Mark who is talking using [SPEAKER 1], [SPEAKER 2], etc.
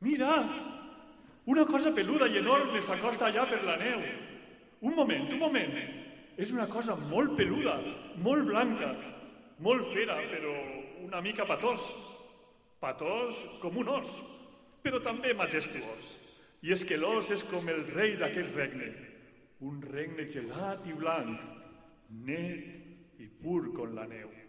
[SPEAKER 1] Mira! Una cosa peluda i enorme s'acosta allà per la neu. Un moment. És una cosa molt peluda, molt blanca, molt fera, però una mica patós. Patós com un os, però també majestuós. I és que l'os és com el rei d'aquest regne. Un regne gelat i blanc, net i pur com la neu.